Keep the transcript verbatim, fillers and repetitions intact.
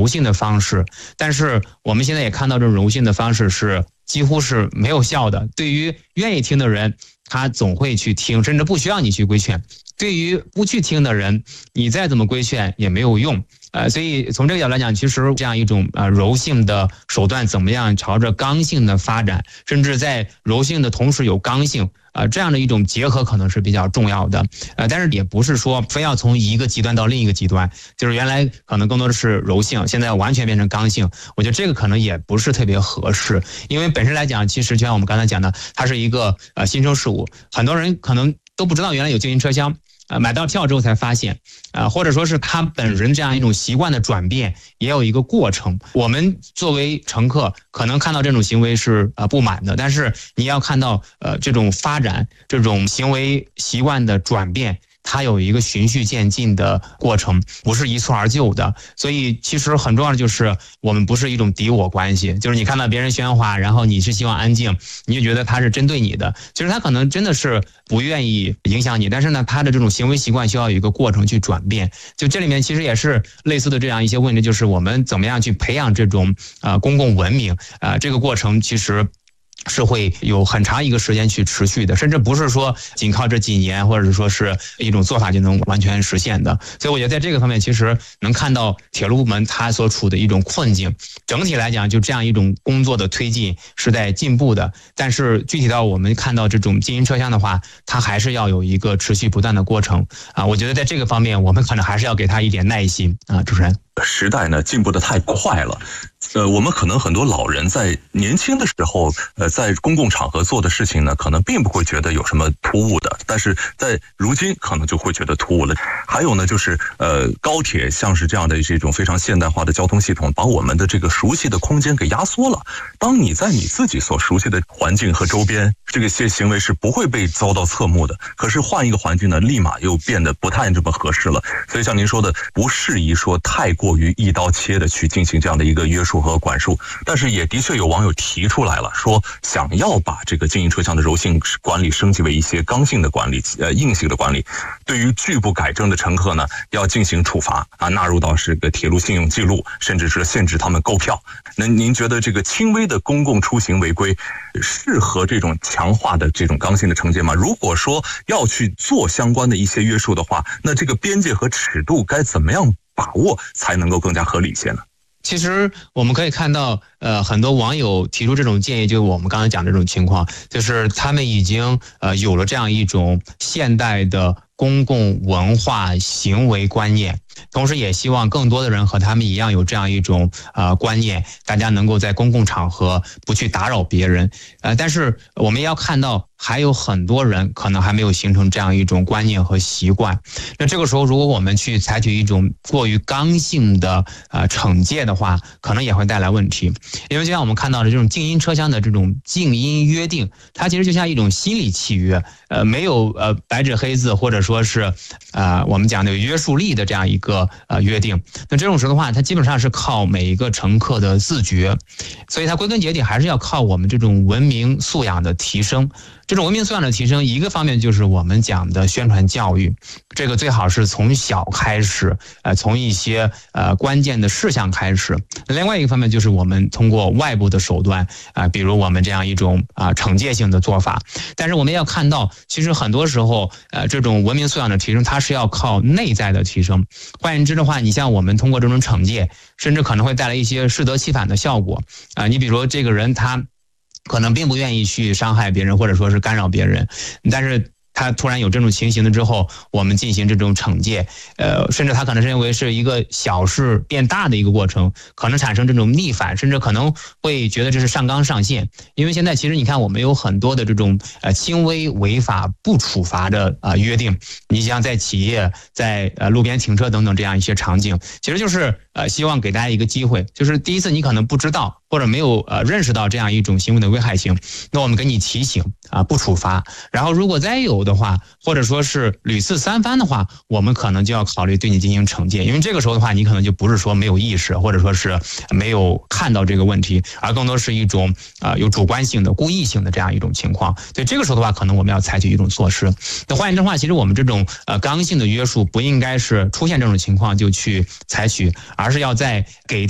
柔性的方式，但是我们现在也看到这种柔性的方式是几乎是没有效的。对于愿意听的人，他总会去听，甚至不需要你去规劝。对于不去听的人，你再怎么规劝也没有用。呃，所以从这个角度来讲，其实这样一种呃柔性的手段怎么样朝着刚性的发展，甚至在柔性的同时有刚性，呃，这样的一种结合可能是比较重要的。呃，但是也不是说非要从一个极端到另一个极端，就是原来可能更多的是柔性，现在完全变成刚性，我觉得这个可能也不是特别合适。因为本身来讲，其实就像我们刚才讲的，它是一个呃新生事物，很多人可能都不知道原来有静音车厢。呃，买到票之后才发现，呃，或者说是他本人这样一种习惯的转变，也有一个过程。我们作为乘客，可能看到这种行为是呃不满的，但是你要看到呃这种发展，这种行为习惯的转变。它有一个循序渐进的过程，不是一蹴而就的。所以其实很重要的就是我们不是一种敌我关系，就是你看到别人喧哗，然后你是希望安静，你就觉得他是针对你的。其实他可能真的是不愿意影响你，但是呢，他的这种行为习惯需要有一个过程去转变。就这里面其实也是类似的这样一些问题，就是我们怎么样去培养这种呃公共文明啊、呃，这个过程其实。是会有很长一个时间去持续的，甚至不是说仅靠这几年或者说是一种做法就能完全实现的。所以我觉得在这个方面其实能看到铁路部门它所处的一种困境。整体来讲就这样一种工作的推进是在进步的，但是具体到我们看到这种静音车厢的话，它还是要有一个持续不断的过程啊。我觉得在这个方面我们可能还是要给他一点耐心啊。主持人， 时代呢进步的太快了，呃，我们可能很多老人在年轻的时候，呃，在公共场合做的事情呢，可能并不会觉得有什么突兀的，但是在如今可能就会觉得突兀了。还有呢，就是呃，高铁像是这样的这种非常现代化的交通系统，把我们的这个熟悉的空间给压缩了。当你在你自己所熟悉的环境和周边，这个些行为是不会被遭到侧目的。可是换一个环境呢，立马又变得不太这么合适了。所以像您说的，不适宜说太过。过于一刀切的去进行这样的一个约束和管束，但是也的确有网友提出来了，说想要把这个静音车厢的柔性管理升级为一些刚性的管理，呃，硬性的管理。对于拒不改正的乘客呢，要进行处罚啊，纳入到这个铁路信用记录，甚至是限制他们购票。那您觉得这个轻微的公共出行违规适合这种强化的这种刚性的惩戒吗？如果说要去做相关的一些约束的话，那这个边界和尺度该怎么样把握才能够更加合理一些呢？ 其实我们可以看到，呃，很多网友提出这种建议，就我们刚才讲的这种情况，就是他们已经呃有了这样一种现代的公共文化行为观念，同时也希望更多的人和他们一样有这样一种呃观念，大家能够在公共场合不去打扰别人。呃，但是我们也要看到，还有很多人可能还没有形成这样一种观念和习惯。那这个时候，如果我们去采取一种过于刚性的呃惩戒的话，可能也会带来问题。因为就像我们看到的这种静音车厢的这种静音约定，它其实就像一种心理契约，呃，没有呃白纸黑字或者说是呃我们讲的有约束力的这样一个呃约定。那这种时候的话，它基本上是靠每一个乘客的自觉，所以它归根结底还是要靠我们这种文明素养的提升。这种文明素养的提升，一个方面就是我们讲的宣传教育，这个最好是从小开始，呃，从一些呃关键的事项开始。另外一个方面就是我们通过外部的手段，啊、呃，比如我们这样一种啊、呃、惩戒性的做法。但是我们要看到，其实很多时候，呃，这种文明素养的提升，它是要靠内在的提升。换言之的话，你像我们通过这种惩戒，甚至可能会带来一些适得其反的效果啊、呃。你比如这个人他可能并不愿意去伤害别人，或者说是干扰别人，但是他突然有这种情形了之后，我们进行这种惩戒，呃，甚至他可能是认为是一个小事变大的一个过程，可能产生这种逆反，甚至可能会觉得这是上纲上线。因为现在其实你看，我们有很多的这种呃轻微违法不处罚的啊、呃、约定，你像在企业、在呃路边停车等等这样一些场景，其实就是呃希望给大家一个机会，就是第一次你可能不知道或者没有呃认识到这样一种行为的危害性，那我们给你提醒啊、呃、不处罚，然后如果再有的话，或者说是屡次三番的话，我们可能就要考虑对你进行惩戒。因为这个时候的话，你可能就不是说没有意识，或者说是没有看到这个问题，而更多是一种呃有主观性的、故意性的这样一种情况。所以这个时候的话，可能我们要采取一种措施。那换言之的话，其实我们这种呃刚性的约束，不应该是出现这种情况就去采取，而是要在给